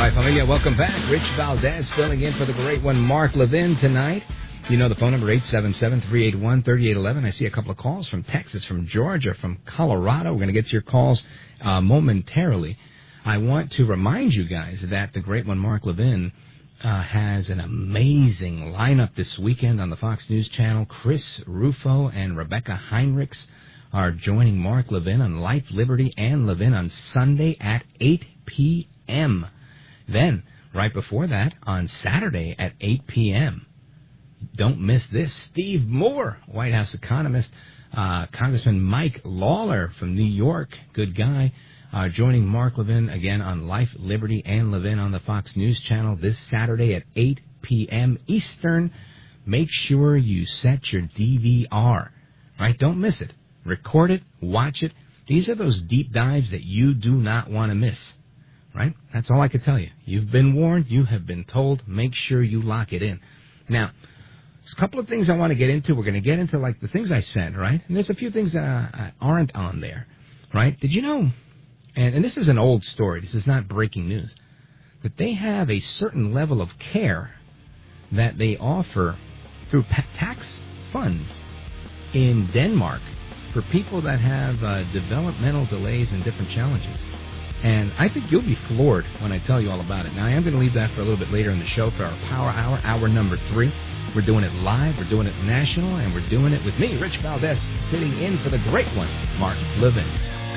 right, familia, welcome back. Rich Valdez filling in for the great one, Mark Levin, tonight. You know the phone number, 877-381-3811. I see a couple of calls from Texas, from Georgia, from Colorado. We're going to get to your calls momentarily. I want to remind you guys that the great one, Mark Levin, has an amazing lineup this weekend on the Fox News Channel. Chris Rufo and Rebecca Heinrichs are joining Mark Levin on Life, Liberty, and Levin on Sunday at 8 p.m. Then, right before that, on Saturday at 8 p.m., don't miss this, Steve Moore, White House economist, Congressman Mike Lawler from New York, good guy, joining Mark Levin again on Life, Liberty, and Levin on the Fox News Channel this Saturday at 8 p.m. Eastern. Make sure you set your DVR, right? Don't miss it. Record it, watch it. These are those deep dives that you do not want to miss. Right? That's all I can tell you. You've been warned. You have been told. Make sure you lock it in. Now, there's a couple of things I want to get into. We're going to get into, like, the things I said, right? And there's a few things that aren't on there, right? Did you know, and this is an old story. This is not breaking news, that they have a certain level of care that they offer through tax funds in Denmark for people that have developmental delays and different challenges. And I think you'll be floored when I tell you all about it. Now, I am going to leave that for a little bit later in the show for our Power Hour, hour number 3. We're doing it live, we're doing it national, and we're doing it with me, Rich Valdez, sitting in for the great one, Mark Levin.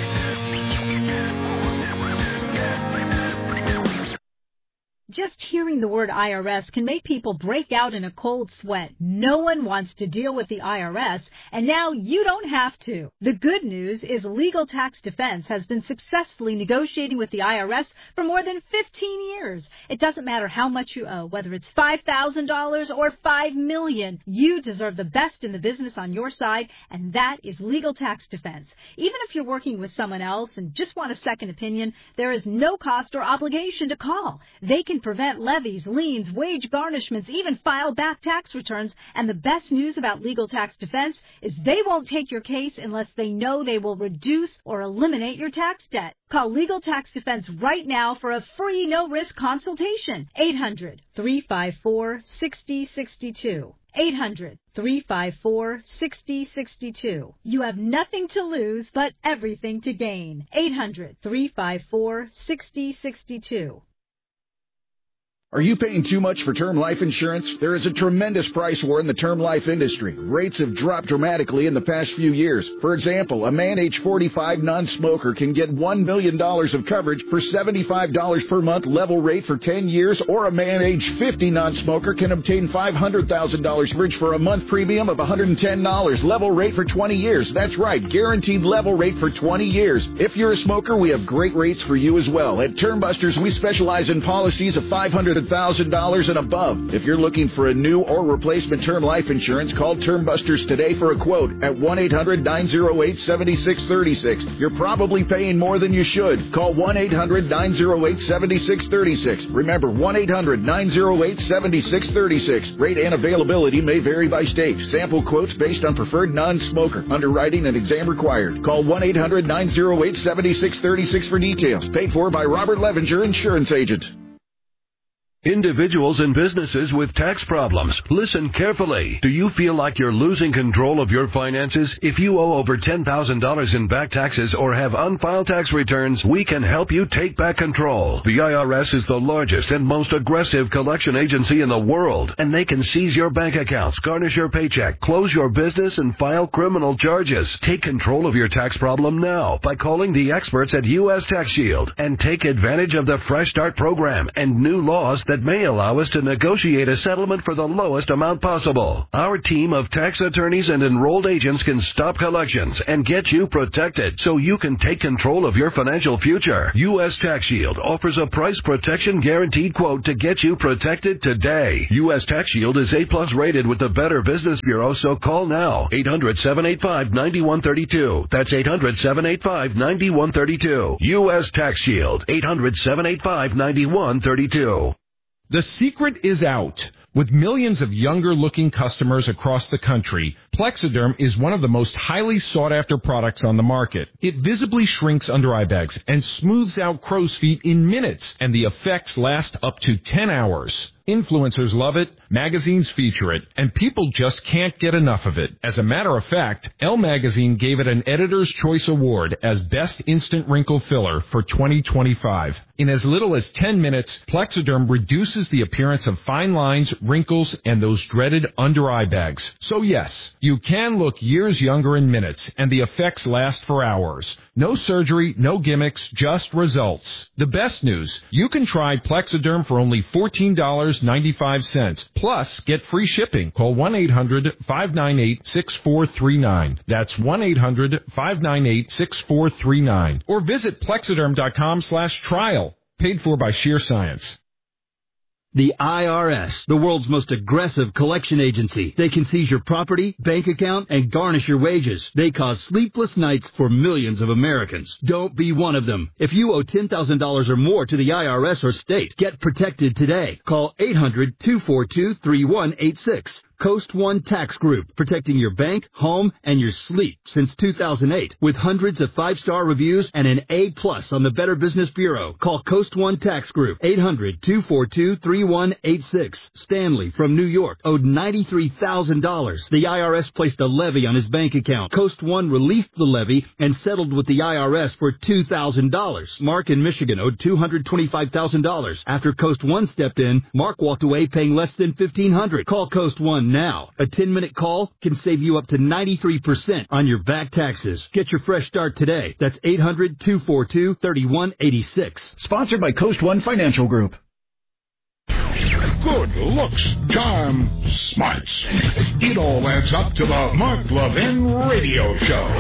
Just hearing the word IRS can make people break out in a cold sweat. No one wants to deal with the IRS, and now you don't have to. The good news is Legal Tax Defense has been successfully negotiating with the IRS for more than 15 years. It doesn't matter how much you owe, whether it's $5,000 or $5 million. You deserve the best in the business on your side, and that is Legal Tax Defense. Even if you're working with someone else and just want a second opinion, there is no cost or obligation to call. They can prevent levies, liens, wage garnishments, even file back tax returns. And the best news about Legal Tax Defense is they won't take your case unless they know they will reduce or eliminate your tax debt. Call Legal Tax Defense right now for a free, no-risk consultation. 800-354-6062. 800-354-6062. You have nothing to lose but everything to gain. 800-354-6062. Are you paying too much for term life insurance? There is a tremendous price war in the term life industry. Rates have dropped dramatically in the past few years. For example, a man age 45 non-smoker can get $1 million of coverage for $75 per month level rate for 10 years, or a man age 50 non-smoker can obtain $500,000 coverage for a month premium of $110 level rate for 20 years. That's right, guaranteed level rate for 20 years. If you're a smoker, we have great rates for you as well. At Term Busters, we specialize in policies of $500,000 and above. If you're looking for a new or replacement term life insurance, call Term Busters today for a quote at 1-800-908-7636. You're probably paying more than you should. Call 1-800-908-7636. Remember, 1-800-908-7636. Rate and availability may vary by state. Sample quotes based on preferred non-smoker. Underwriting and exam required. Call 1-800-908-7636 for details. Paid for by Robert Levinger, Insurance Agent. Individuals and businesses with tax problems, listen carefully. Do you feel like you're losing control of your finances? If you owe over $10,000 in back taxes or have unfiled tax returns, we can help you take back control. The IRS is the largest and most aggressive collection agency in the world, and they can seize your bank accounts, garnish your paycheck, close your business, and file criminal charges. Take control of your tax problem now by calling the experts at U.S. Tax Shield and take advantage of the Fresh Start program and new laws that may allow us to negotiate a settlement for the lowest amount possible. Our team of tax attorneys and enrolled agents can stop collections and get you protected so you can take control of your financial future. U.S. Tax Shield offers a price protection guaranteed quote to get you protected today. U.S. Tax Shield is A+ rated with the Better Business Bureau, so call now. 800-785-9132. That's 800-785-9132. U.S. Tax Shield. 800-785-9132. The secret is out. With millions of younger-looking customers across the country, Plexiderm is one of the most highly sought-after products on the market. It visibly shrinks under-eye bags and smooths out crow's feet in minutes, and the effects last up to 10 hours. Influencers love it, magazines feature it, and people just can't get enough of it. As a matter of fact, Elle Magazine gave it an Editor's Choice Award as Best Instant Wrinkle Filler for 2025. In as little as 10 minutes, Plexiderm reduces the appearance of fine lines, wrinkles, and those dreaded under-eye bags. So yes, you can look years younger in minutes, and the effects last for hours. No surgery, no gimmicks, just results. The best news, you can try Plexiderm for only $14.95. Plus, get free shipping. Call 1-800-598-6439. That's 1-800-598-6439. Or visit Plexiderm.com/trial. Paid for by Sheer Science. The IRS, the world's most aggressive collection agency. They can seize your property, bank account, and garnish your wages. They cause sleepless nights for millions of Americans. Don't be one of them. If you owe $10,000 or more to the IRS or state, get protected today. Call 800-242-3186. Coast One Tax Group, protecting your bank, home, and your sleep since 2008. With hundreds of 5-star reviews and an A+ on the Better Business Bureau. Call Coast One Tax Group, 800-242-3186. Stanley from New York owed $93,000. The IRS placed a levy on his bank account. Coast One released the levy and settled with the IRS for $2,000. Mark in Michigan owed $225,000. After Coast One stepped in, Mark walked away paying less than $1,500. Call Coast One now. A 10-minute call can save you up to 93% on your back taxes. Get your fresh start today. That's 800-242-3186. Sponsored by Coast One Financial Group. Good looks, charm, smarts. It all adds up to the Mark Levin Radio Show.